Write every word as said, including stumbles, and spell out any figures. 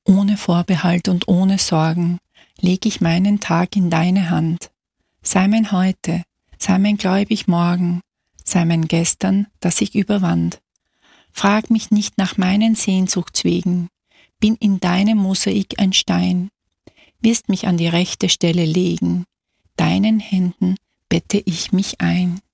Ohne Vorbehalt und ohne Sorgen leg ich meinen Tag in deine Hand. Sei mein Heute, sei mein gläubig Morgen, sei mein Gestern, das ich überwand. Frag mich nicht nach meinen Sehnsuchtswegen, bin in deinem Mosaik ein Stein, wirst mich an die rechte Stelle legen, deinen Händen bette ich mich ein.